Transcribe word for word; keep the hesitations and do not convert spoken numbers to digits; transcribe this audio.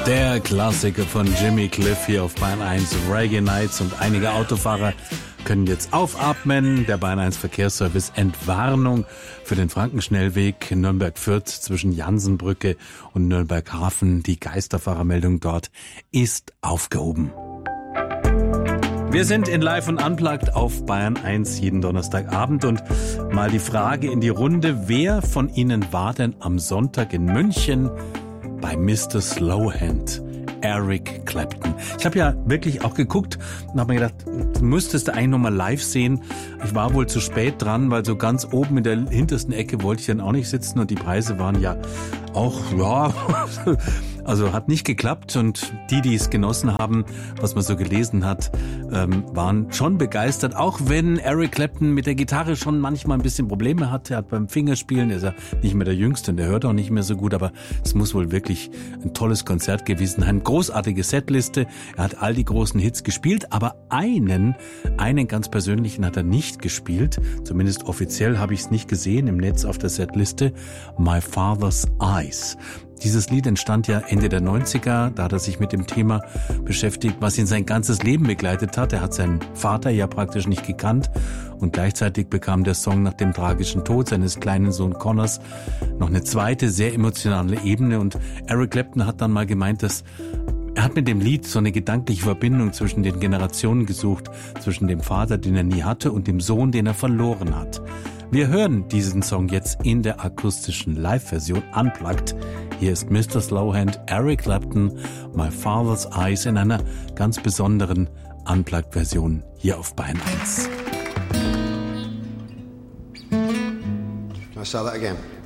Der Klassiker von Jimmy Cliff hier auf Bayern eins Reggae Nights, und einige Autofahrer können jetzt aufatmen. Der Bayern eins Verkehrsservice Entwarnung für den Frankenschnellweg Nürnberg-Fürth zwischen Jansenbrücke und Nürnberg-Hafen. Die Geisterfahrermeldung dort ist aufgehoben. Wir sind in Live und Unplugged auf Bayern eins jeden Donnerstagabend, und mal die Frage in die Runde: Wer von Ihnen war denn am Sonntag in München bei Mister Slowhand, Eric Clapton? Ich habe ja wirklich auch geguckt und habe mir gedacht, du müsstest eigentlich nochmal live sehen. Ich war wohl zu spät dran, weil so ganz oben in der hintersten Ecke wollte ich dann auch nicht sitzen, und die Preise waren ja auch, ja, also hat nicht geklappt, und die, die es genossen haben, was man so gelesen hat, ähm, waren schon begeistert, auch wenn Eric Clapton mit der Gitarre schon manchmal ein bisschen Probleme hat. Er hat beim Fingerspielen, er ist ja nicht mehr der Jüngste und er hört auch nicht mehr so gut, aber es muss wohl wirklich ein tolles Konzert gewesen sein. Eine großartige Setliste, er hat all die großen Hits gespielt, aber einen, einen ganz persönlichen hat er nicht gespielt, zumindest offiziell habe ich es nicht gesehen im Netz auf der Setliste, My Father's Eyes. Dieses Lied entstand ja Ende der neunziger, da hat er sich mit dem Thema beschäftigt, was ihn sein ganzes Leben begleitet hat. Er hat seinen Vater ja praktisch nicht gekannt, und gleichzeitig bekam der Song nach dem tragischen Tod seines kleinen Sohn Connors noch eine zweite, sehr emotionale Ebene, und Eric Clapton hat dann mal gemeint, dass er hat mit dem Lied so eine gedankliche Verbindung zwischen den Generationen gesucht, zwischen dem Vater, den er nie hatte, und dem Sohn, den er verloren hat. Wir hören diesen Song jetzt in der akustischen Live-Version Unplugged. Hier ist Mister Slowhand, Eric Clapton, My Father's Eyes in einer ganz besonderen Unplugged-Version hier auf Bayern eins. I'll say that again.